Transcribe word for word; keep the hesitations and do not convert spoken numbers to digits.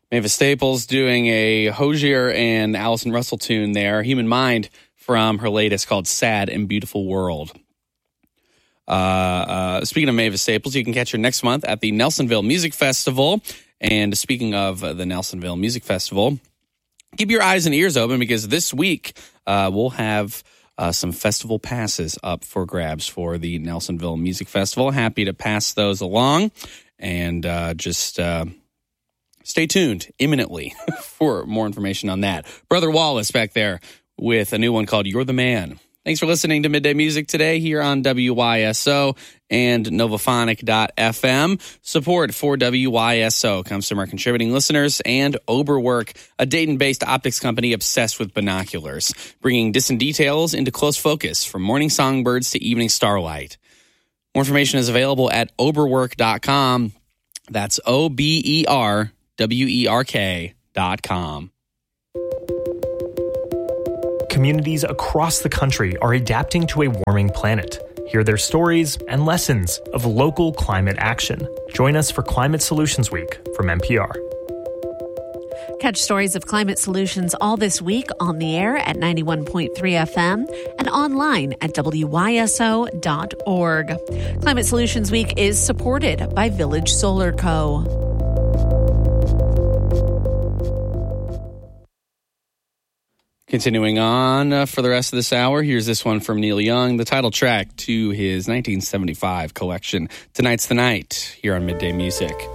Mavis Staples doing a Hozier and Allison Russell tune there, Human Mind, from her latest called Sad and Beautiful World. Uh, uh, speaking of Mavis Staples, you can catch her next month at the Nelsonville Music Festival. And speaking of uh, the Nelsonville Music Festival, keep your eyes and ears open because this week uh, we'll have uh, some festival passes up for grabs for the Nelsonville Music Festival. Happy to pass those along, and uh, just uh, stay tuned imminently for more information on that. Brother Wallace back there with a new one called You're the Man. Thanks for listening to Midday Music today here on W Y S O and Novophonic dot f m. Support for W Y S O comes from our contributing listeners and Oberwerk, a Dayton-based optics company obsessed with binoculars, bringing distant details into close focus from morning songbirds to evening starlight. More information is available at oberwerk dot com. That's O B E R W E R K dot com. Communities across the country are adapting to a warming planet. Hear their stories and lessons of local climate action. Join us for Climate Solutions Week from N P R. Catch stories of climate solutions all this week on the air at ninety-one point three F M and online at W Y S O dot org. Climate Solutions Week is supported by Village Solar Co. Continuing on uh, for the rest of this hour, here's this one from Neil Young, the title track to his nineteen seventy-five collection, Tonight's the Night, here on Midday Music.